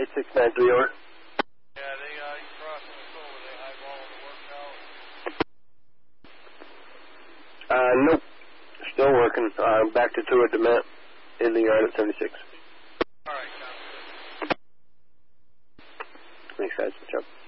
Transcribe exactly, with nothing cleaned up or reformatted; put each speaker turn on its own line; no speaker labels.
eight six nine three, over.
Yeah, they, uh, you crossing the soul, they eyeballing the work now?
Uh, nope. Still working. Uh, back to two at the Met in the yard at seventy-six.
All right, sounds good.
Thanks, guys. Good job.